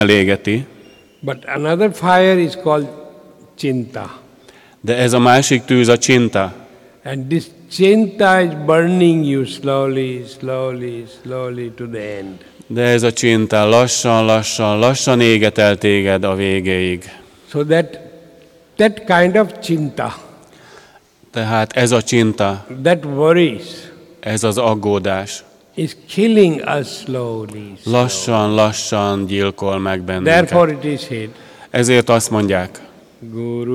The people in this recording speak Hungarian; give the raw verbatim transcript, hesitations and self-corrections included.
elégeti. But another fire is called chinta. De ez a másik tűz a csinta. And this chinta is burning you slowly, slowly, slowly to the end. De ez a csinta lassan, lassan, lassan éget el téged a végéig. So that that kind of chinta, Tehát ez a csinta, that worries, ez az aggódás. is killing us slowly. Lassan, lassan gyilkol meg bennünket. Therefore it is said, Ezért azt mondják, Guru